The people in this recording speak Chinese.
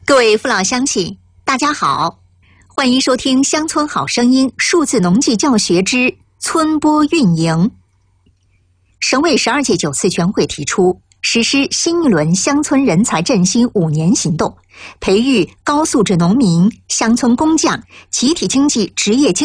各位父老乡亲，大家好，欢迎收听《乡村好声音》数字农技教学之村播运营。省委12届9次全会提出，实施新一轮乡村人才振兴5年行动，培育高素质农民、乡村工匠、集体经济职业经